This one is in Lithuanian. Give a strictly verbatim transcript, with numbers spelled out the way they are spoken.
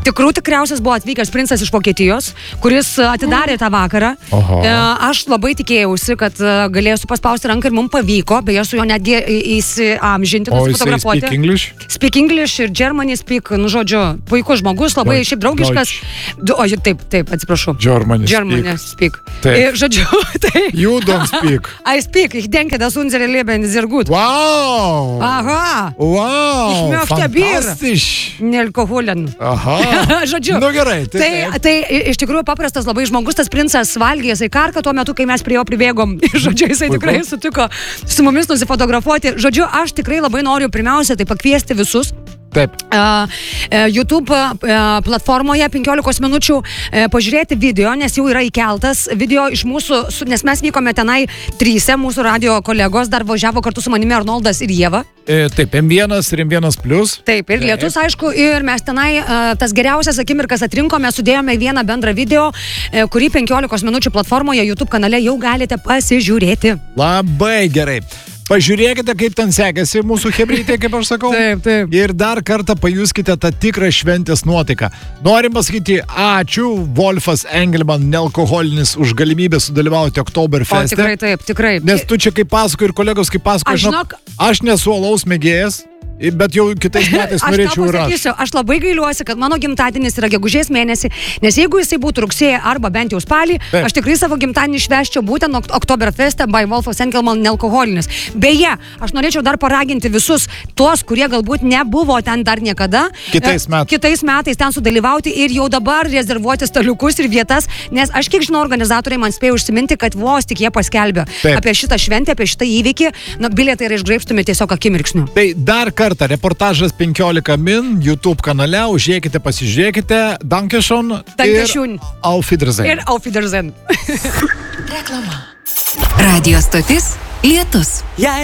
Tikrų tikriausias buvo atvykęs princas iš Vokietijos, kuris atidarė tą vakarą. Oho. Aš labai tikėjausi, kad galėsiu paspausti ranką ir mums pavyko, beje, su juo netgi įsiamžinti, O jisai nusifotografuoti. speak English? Speak English ir Germany speak, nu žodžiu, puikus žmogus, labai Deutsch. šiaip draugiškas. Du- O, taip, taip, atsiprašau. Germany Germany speak. speak. Taip. Ir žodžiu, tai... You don't speak. I speak, ich denke, das unsere Leben sehr gut. Wow! Aha, Wow! Ich möchte Bier. Fantastisch! nealkoholin. Aha. Žodžiu. Nu gerai, tai, Tai, tai iš tikrųjų paprastas labai žmogus, tas princas valgė jisai karką tuo metu, kai mes prie jo pribėgom. Žodžiu, jisai Puiku. tikrai sutiko su mumis nusifotografuoti. Žodžiu, aš tikrai labai noriu pirmiausia tai pakviesti visus. Taip. Uh, uh, YouTube uh, platformoje penkiolikos minučių uh, pažiūrėti video, nes jau yra įkeltas video iš mūsų, su, nes mes vykome tenai tryse, mūsų radio kolegos dar važiavo kartu su manimi Arnoldas ir Ieva. E, taip, M vienas ir M vienas plus. Taip, ir lietus, aišku, ir mes tenai uh, tas geriausias akimirkas atrinkome, sudėjome į vieną bendrą video, uh, kurį penkiolikos minučių platformoje YouTube kanale jau galite pasižiūrėti. Labai gerai. Pažiūrėkite, kaip ten sekėsi mūsų chebrytė, kaip aš sakau. Taip, taip. Ir dar kartą pajuskite tą tikrą šventės nuotaiką. Norim pasakyti ačiū Wolfas Engelman, nealkoholinis, už galimybę sudalyvauti O Oktoberfeste. tikrai taip, tikrai. Nes tu čia kaip pasako ir kolegos kaip pasako, Aš žinok, žinok- aš nesu alaus mėgėjas, bet jau kitais metais Aš norėčiau tau ir aš. pasakysiu, aš labai gailiuosi, kad mano gimtadienis yra gegužės mėnesį, nes jeigu jisai būtų rugsėje arba bent jau spalį, Taip. aš tikrai savo gimtadienį švęsčiau būtent Ok- Oktoberfeste by Wolfas Engelman nealkoholinis. Beje, aš norėčiau dar paraginti visus tuos, kurie galbūt nebuvo ten dar niekada. Kitais e, metais. Kitais metais ten sudalyvauti ir jau dabar rezervuoti staliukus ir vietas, nes aš kiek žinau, organizatoriai man spėjo užsiminti, kad vos tik jie paskelbė Taip. apie šitą šventę, apie šitą įvykį, na, bilietai yra išgraibstomi tiesiog akimirksniu. Tai dar kartą, reportažas penkiolika min, YouTube kanale, užžiūrėkite, pasižiūrėkite, Dankeschön Dankeschön. ir Auf Wiedersehen. Ir auf Wiedersehen. Reklama. Radio stotis Lietus. Jei